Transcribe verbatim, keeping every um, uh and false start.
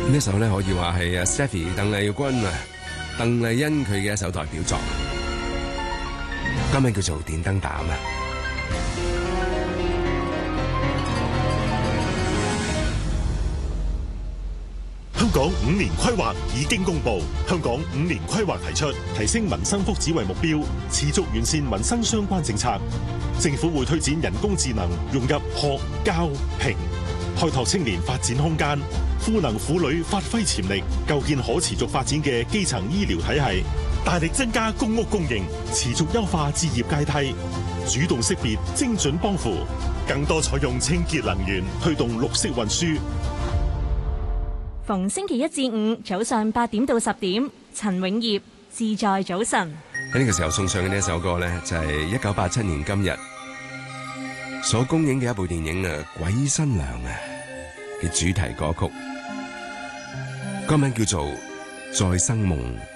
呢首咧可以話係阿 Stephy 鄧麗君啊、鄧麗欣佢嘅一首代表作，歌名叫做《電燈膽》啊。 香港五年規劃已經公布，香港五年規劃提出提升民生福祉為目標，持續完善民生相關政策。政府會推展人工智能融入學、教、評，開拓青年發展空間，賦能婦女發揮潛力，構建可持續發展嘅基層醫療體系，大力增加公屋供應，持續優化置業階梯，主動識別精準幫扶，更多採用清潔能源，推動綠色運輸。 逢星期一至五早上八點到十點，陳永業自在早晨。 喺呢個時候送上嘅呢一首歌呢，就係一九八七年今日所公映嘅一部電影啊《鬼新娘》啊嘅主題歌曲，歌名叫做《再生夢》。